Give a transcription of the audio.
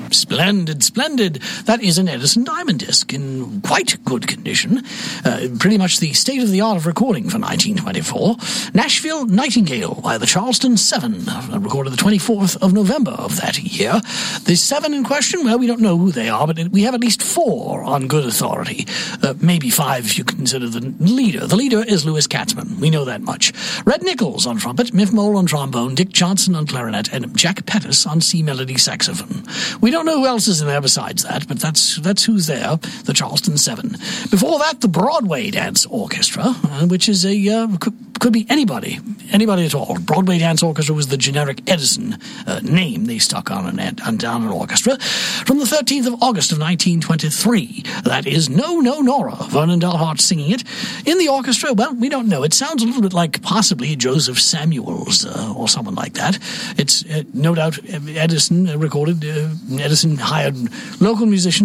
Splendid, splendid. That is an Edison Diamond disc in quite good condition. Pretty much the state-of-the-art of recording for 1924. Nashville Nightingale by the Charleston Seven, recorded the 24th of November of that year. The seven in question, well, we don't know who they are, but we have at least four on good authority. Maybe five if you consider the leader. The leader is Louis Katzman. We know that much. Red Nichols on trumpet, Miff Mole on trombone, Dick Johnson on clarinet, and Jack Pettis on C-melody saxophone. We don't know who else is in there besides that, but that's who's there, the Charleston Seven. Before that, the Broadway Dance Orchestra, which is could be anybody at all. Broadway Dance Orchestra was the generic Edison name they stuck on an orchestra. From the 13th of August of 1923, that is No No Nora, Vernon Dalhart singing it. In the orchestra, well, we don't know. It sounds a little bit like possibly Joseph Samuels or someone like that. It's no doubt Edison recorded, Edison hired local musicians